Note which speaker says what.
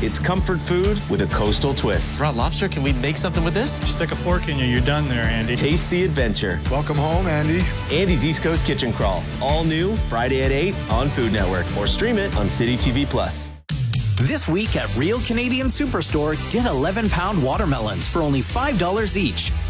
Speaker 1: It's comfort food with a coastal twist.
Speaker 2: Raw lobster, can we make something with this?
Speaker 3: Stick a fork in you, you're done there, Andy.
Speaker 1: Taste the adventure.
Speaker 4: Welcome home, Andy.
Speaker 1: Andy's East Coast Kitchen Crawl. All new Friday at 8 on Food Network. Or stream it on City TV Plus.
Speaker 5: This week at Real Canadian Superstore, get 11-pound watermelons for only $5 each.